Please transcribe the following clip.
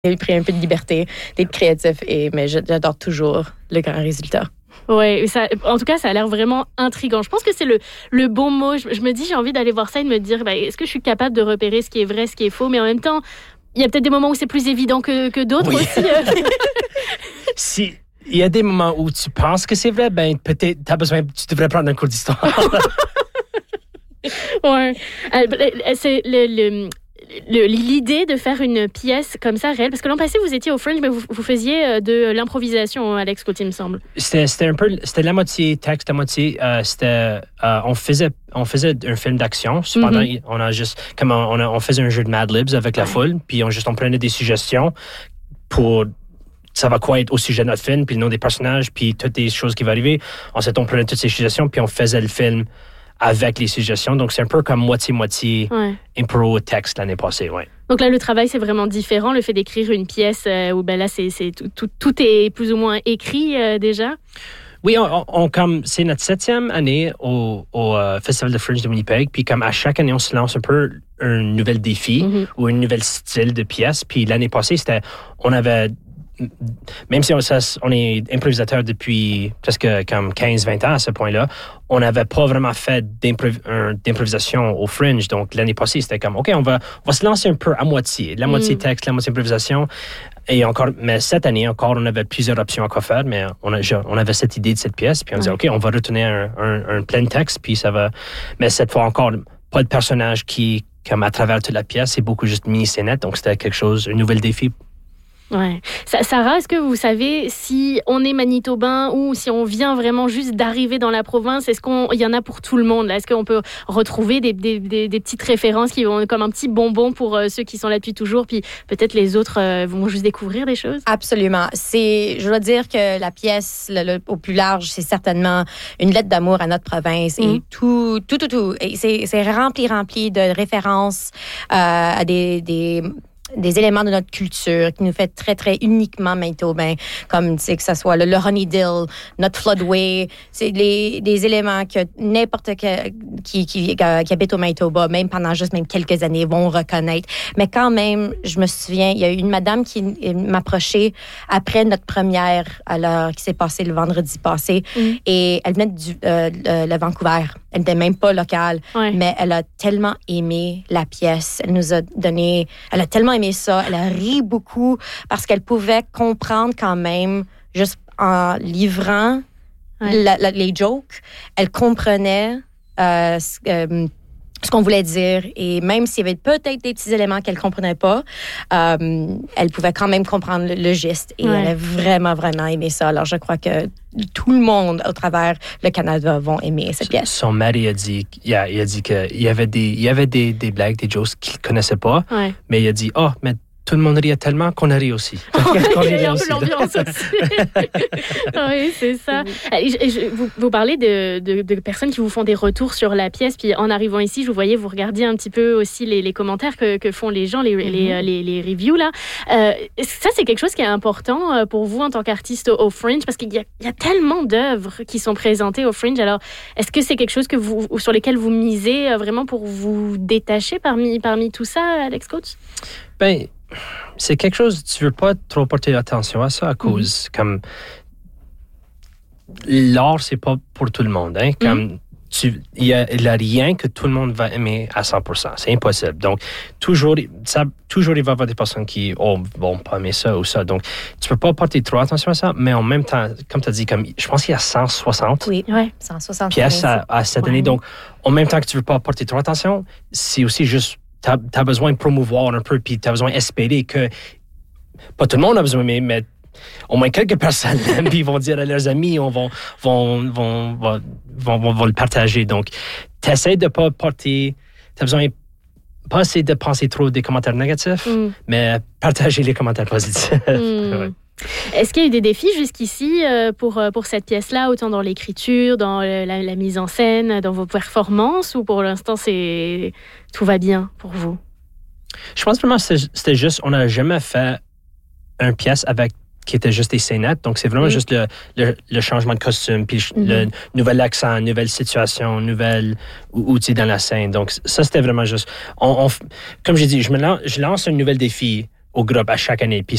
pris un peu de liberté, d'être créatif, mais j'adore toujours le grand résultat. Ouais, en tout cas, ça a l'air vraiment intriguant. Je pense que c'est le bon mot. Je me dis, j'ai envie d'aller voir ça et de me dire, est-ce que je suis capable de repérer ce qui est vrai, ce qui est faux, mais en même temps, il y a peut-être des moments où c'est plus évident que d'autres aussi. Si il y a des moments où tu penses que c'est vrai, peut-être tu devrais prendre un cours d'histoire. Ouais. C'est l'idée de faire une pièce comme ça réelle, parce que l'an passé vous étiez au Fringe, mais vous faisiez de l'improvisation, Alex Côté, il me semble. C'était la moitié texte, la moitié on faisait un film d'action. Cependant, on faisait un jeu de Mad Libs avec la foule, puis on prenait des suggestions pour ça va quoi être au sujet de notre film, puis le nom des personnages, puis toutes les choses qui vont arriver. Ensuite, on prenait toutes ces suggestions, puis on faisait le film avec les suggestions. Donc, c'est un peu comme moitié-moitié impro texte l'année passée, ouais. Donc là, le travail, c'est vraiment différent. Le fait d'écrire une pièce où là, tout est plus ou moins écrit déjà. Oui, c'est notre 7e année au Festival de Fringe de Winnipeg. Puis comme à chaque année, on se lance un peu un nouvel défi ou un nouvel style de pièce. Puis l'année passée, on avait... Même si on est improvisateur depuis presque comme 15-20 ans à ce point-là, on n'avait pas vraiment fait d'improvisation au Fringe. Donc, l'année passée, c'était comme, OK, on va se lancer un peu à moitié. La moitié texte, la moitié improvisation. Mais cette année, encore, on avait plusieurs options à quoi faire, mais on avait cette idée de cette pièce. Puis on disait, OK, on va retourner un plein texte, puis ça va... Mais cette fois encore, pas de personnage qui, comme à travers toute la pièce, c'est beaucoup juste mini-scénette. Donc, c'était un nouvel défi. Ouais. Sarah, est-ce que vous savez si on est manitobain ou si on vient vraiment juste d'arriver dans la province, est-ce qu'il y en a pour tout le monde là? Est-ce qu'on peut retrouver des petites références qui vont comme un petit bonbon pour ceux qui sont là depuis toujours, puis peut-être les autres vont juste découvrir des choses? Absolument. Je dois dire que la pièce au plus large, c'est certainement une lettre d'amour à notre province et tout. Et c'est rempli de références à des éléments de notre culture qui nous fait très, très uniquement manitobain, comme que ce soit le honeydill, notre floodway. C'est des éléments que n'importe qui habite au Manitoba, même pendant juste quelques années, vont reconnaître. Mais quand même, je me souviens, il y a eu une madame qui m'approchait après notre première qui s'est passée le vendredi passé, et elle venait de Vancouver. Elle n'était même pas locale, mais elle a tellement aimé la pièce. Elle a tellement aimé ça. Elle a ri beaucoup parce qu'elle pouvait comprendre quand même, juste en livrant les jokes, elle comprenait ce qu'on voulait dire. Et même s'il y avait peut-être des petits éléments qu'elle ne comprenait pas, elle pouvait quand même comprendre le geste. Et elle a vraiment, vraiment aimé ça. Alors, je crois que tout le monde au travers le Canada vont aimer cette pièce. Son mari a dit qu'il y avait des blagues, des jokes qu'il ne connaissait pas, mais il a dit, mais tout le monde riait tellement qu'on a ri aussi. Il y a un peu l'ambiance aussi. Oui, c'est ça. Vous parlez de personnes qui vous font des retours sur la pièce, puis en arrivant ici, je vous voyais, vous regardiez un petit peu aussi les commentaires que font les gens, les reviews, là. Ça, c'est quelque chose qui est important pour vous en tant qu'artiste au Fringe, parce qu'il y a tellement d'œuvres qui sont présentées au Fringe. Alors, est-ce que c'est quelque chose sur lesquels vous misez vraiment pour vous détacher parmi tout ça, Alex Coates? C'est quelque chose, tu veux pas trop porter attention à ça à cause, comme, l'art, c'est pas pour tout le monde, hein, comme, il y a rien que tout le monde va aimer à 100%, c'est impossible. Donc, toujours, il va y avoir des personnes qui, vont pas aimer ça ou ça. Donc, tu peux pas porter trop attention à ça, mais en même temps, comme tu as dit, je pense qu'il y a 160 pièces à cette année. Donc, en même temps que tu veux pas porter trop attention, c'est aussi juste, t'as besoin de promouvoir un peu, puis t'as besoin d'espérer que, pas tout le monde a besoin, mais au moins quelques personnes l'aiment, puis ils vont dire à leurs amis, vont le partager. Donc, t'essaies de pas porter, t'as besoin pas essayer de penser trop des commentaires négatifs, mais partager les commentaires positifs. Est-ce qu'il y a eu des défis jusqu'ici pour cette pièce-là, autant dans l'écriture, dans la mise en scène, dans vos performances, ou pour l'instant, tout va bien pour vous? Je pense vraiment que c'était juste, on n'a jamais fait une pièce qui était juste des scénettes. Donc, c'est vraiment juste le changement de costume, puis le nouvel accent, nouvelle situation, nouvel outil dans la scène. Donc, ça, c'était vraiment juste... comme j'ai dit, je lance un nouvel défi au groupe à chaque année. Puis